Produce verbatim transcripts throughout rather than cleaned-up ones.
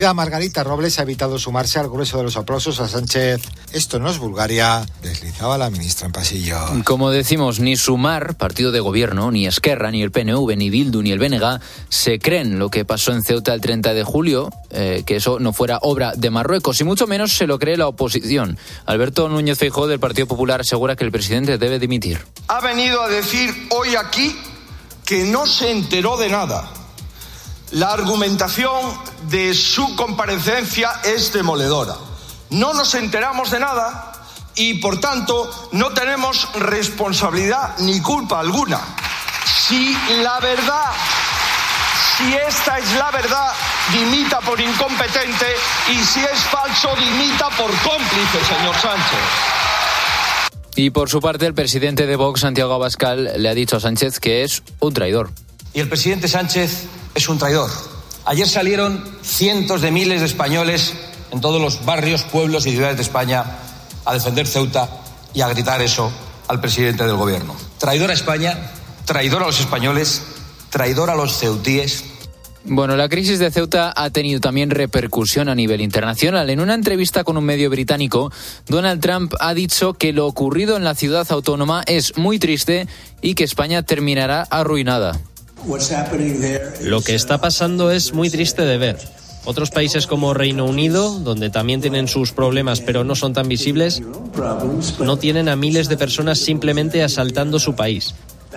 La Margarita Robles ha evitado sumarse al grueso de los aplausos a Sánchez. Esto no es Bulgaria, deslizaba la ministra en pasillo. Como decimos, ni Sumar, partido de gobierno, ni Esquerra, ni el P N V, ni Bildu, ni el B N G se creen lo que pasó en Ceuta el treinta de julio, eh, que eso no fuera obra de Marruecos, y mucho menos se lo cree la oposición. Alberto Núñez Feijóo del Partido Popular asegura que el presidente debe dimitir. Ha venido a decir hoy aquí que no se enteró de nada. La argumentación de su comparecencia es demoledora. No nos enteramos de nada y, por tanto, no tenemos responsabilidad ni culpa alguna. Si la verdad, si esta es la verdad, dimita por incompetente, y si es falso, dimita por cómplice, señor Sánchez. Y por su parte, el presidente de Vox, Santiago Abascal, le ha dicho a Sánchez que es un traidor. Y el presidente Sánchez es un traidor. Ayer salieron cientos de miles de españoles en todos los barrios, pueblos y ciudades de España a defender Ceuta y a gritar eso al presidente del gobierno. Traidor a España, traidor a los españoles, traidor a los ceutíes. Bueno, la crisis de Ceuta ha tenido también repercusión a nivel internacional. En una entrevista con un medio británico, Donald Trump ha dicho que lo ocurrido en la ciudad autónoma es muy triste y que España terminará arruinada. Lo que está pasando es muy triste de ver. Otros países como Reino Unido, donde también tienen sus problemas pero no son tan visibles, no tienen a miles de personas simplemente asaltando su país.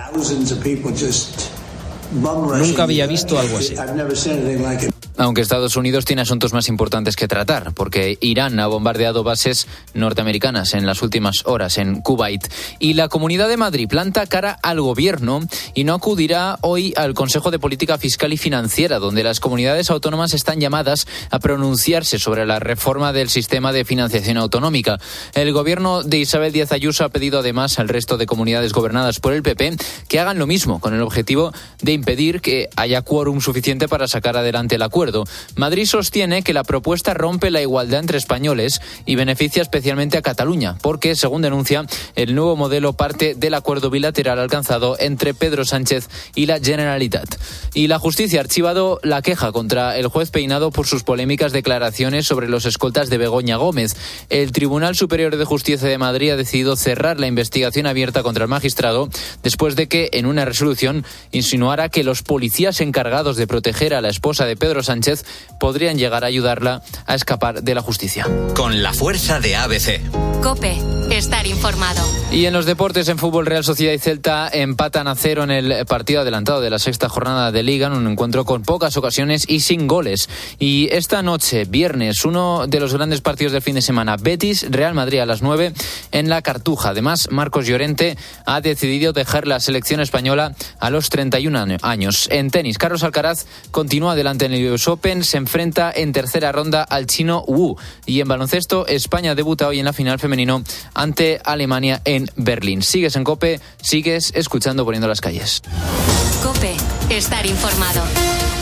Nunca había visto algo así. Aunque Estados Unidos tiene asuntos más importantes que tratar, porque Irán ha bombardeado bases norteamericanas en las últimas horas en Kuwait. Y la Comunidad de Madrid planta cara al gobierno y no acudirá hoy al Consejo de Política Fiscal y Financiera, donde las comunidades autónomas están llamadas a pronunciarse sobre la reforma del sistema de financiación autonómica. El gobierno de Isabel Díaz Ayuso ha pedido además al resto de comunidades gobernadas por el P P que hagan lo mismo, con el objetivo de impedir que haya quórum suficiente para sacar adelante el acuerdo. Madrid sostiene que la propuesta rompe la igualdad entre españoles y beneficia especialmente a Cataluña, porque, según denuncia, el nuevo modelo parte del acuerdo bilateral alcanzado entre Pedro Sánchez y la Generalitat. Y la justicia ha archivado la queja contra el juez Peinado por sus polémicas declaraciones sobre los escoltas de Begoña Gómez. El Tribunal Superior de Justicia de Madrid ha decidido cerrar la investigación abierta contra el magistrado después de que, en una resolución, insinuara que los policías encargados de proteger a la esposa de Pedro Sánchez podrían llegar a ayudarla a escapar de la justicia. Con la fuerza de A B C. COPE, estar informado. Y en los deportes, en fútbol, Real Sociedad y Celta empatan a cero en el partido adelantado de la sexta jornada de Liga, en un encuentro con pocas ocasiones y sin goles. Y esta noche, viernes, uno de los grandes partidos del fin de semana, Betis-Real Madrid a las nueve en la Cartuja. Además, Marcos Llorente ha decidido dejar la selección española a los treinta y un años. En tenis, Carlos Alcaraz continúa adelante en el U S Open, se enfrenta en tercera ronda al chino Wu. Y en baloncesto, España debuta hoy en la final femenino ante Alemania en Berlín. Sigues en COPE, sigues escuchando Poniendo las Calles. COPE, estar informado.